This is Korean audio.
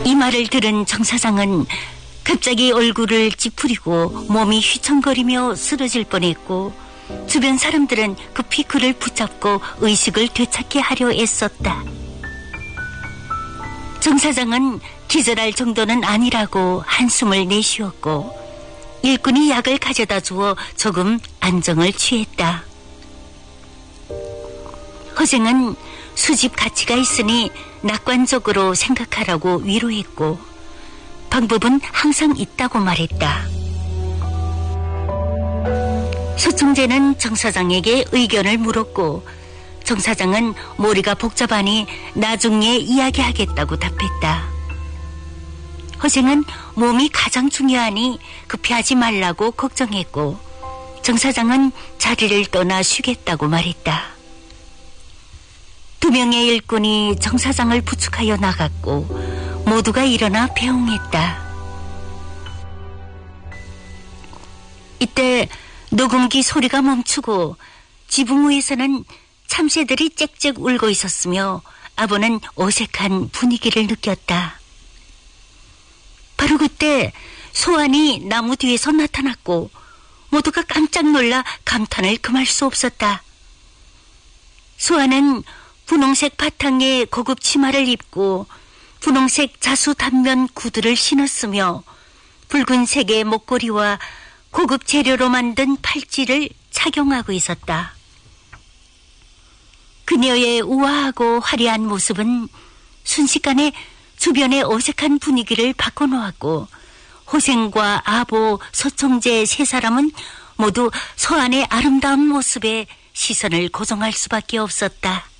이 말을 들은 정 사장은 갑자기 얼굴을 찌푸리고 몸이 휘청거리며 쓰러질 뻔했고, 주변 사람들은 급히 그를 붙잡고 의식을 되찾게 하려 애썼다. 정 사장은 기절할 정도는 아니라고 한숨을 내쉬었고, 일꾼이 약을 가져다 주어 조금 안정을 취했다. 허생은 수집 가치가 있으니 낙관적으로 생각하라고 위로했고, 방법은 항상 있다고 말했다. 소총재는 정 사장에게 의견을 물었고, 정 사장은 머리가 복잡하니 나중에 이야기하겠다고 답했다. 허생은 몸이 가장 중요하니 급히 하지 말라고 걱정했고, 정 사장은 자리를 떠나 쉬겠다고 말했다. 2명의 일꾼이 정 사장을 부축하여 나갔고, 모두가 일어나 배웅했다. 이때 녹음기 소리가 멈추고 지붕 위에서는 참새들이 짹짹 울고 있었으며, 아버는 어색한 분위기를 느꼈다. 바로 그때 소환이 나무 뒤에서 나타났고, 모두가 깜짝 놀라 감탄을 금할 수 없었다. 소환은 분홍색 바탕에 고급 치마를 입고 분홍색 자수 단면 구두를 신었으며, 붉은색의 목걸이와 고급 재료로 만든 팔찌를 착용하고 있었다. 그녀의 우아하고 화려한 모습은 순식간에 주변의 어색한 분위기를 바꿔놓았고, 호생과 아보, 소총재 세 사람은 모두 소환의 아름다운 모습에 시선을 고정할 수밖에 없었다.